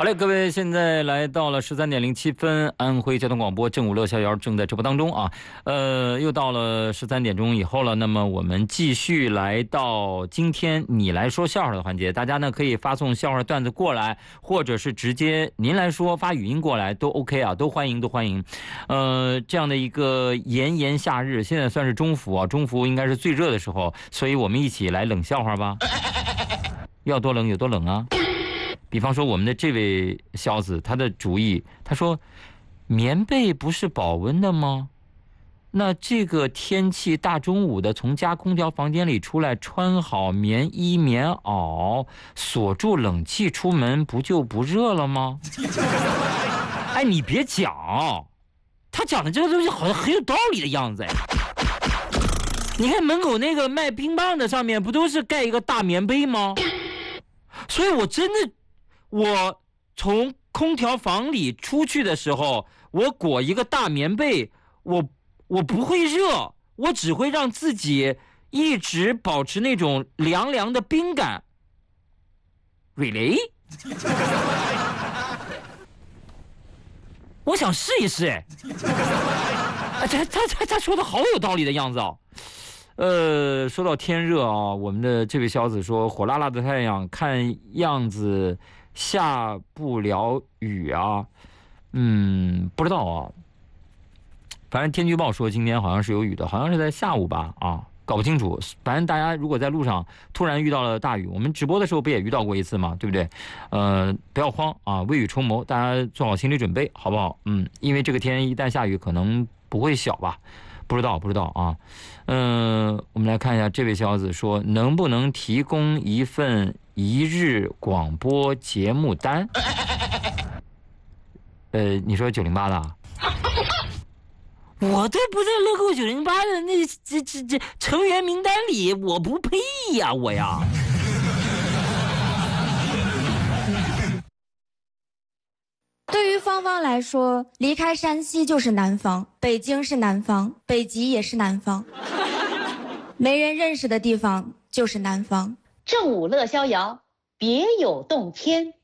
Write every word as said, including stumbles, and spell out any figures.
好嘞，各位，现在来到了十三点零七分，安徽交通广播正午乐逍遥正在直播当中啊。呃，又到了十三点钟以后了，那么我们继续来到今天你来说笑话的环节。大家呢可以发送笑话段子过来，或者是直接您来说发语音过来都 OK 啊，都欢迎，都欢迎。呃，这样的一个炎炎夏日，现在算是中伏啊，中伏应该是最热的时候，所以我们一起来冷笑话吧。要多冷有多冷啊！比方说我们的这位小子，他的主意，他说棉被不是保温的吗？那这个天气大中午的从家空调房间里出来，穿好棉衣棉袄，锁住冷气出门，不就不热了吗？哎，你别讲，他讲的这个东西好像很有道理的样子哎。你看门口那个卖冰棒的上面不都是盖一个大棉被吗？所以我真的我从空调房里出去的时候，我裹一个大棉被，我我不会热，我只会让自己一直保持那种凉凉的冰感。Really？ 我想试一试哎，他他他他说的好有道理的样子哦。呃，说到天热啊，我们的这位小子说，火辣辣的太阳，看样子下不了雨啊。嗯，不知道啊。反正天气预报说今天好像是有雨的，好像是在下午吧啊，搞不清楚。反正大家如果在路上突然遇到了大雨，我们直播的时候不也遇到过一次吗？对不对？呃，不要慌啊，未雨绸缪，大家做好心理准备，好不好？嗯，因为这个天一旦下雨，可能不会小吧。不知道，不知道啊。嗯、呃，我们来看一下，这位小子说，能不能提供一份一日广播节目单？呃，你说九零八的啊？我都不在乐购九零八的那这这这成员名单里，我不配呀，我呀。 对于芳芳来说，离开山西就是南方，北京是南方，北极也是南方，没人认识的地方就是南方。 正午乐逍遥，别有洞天。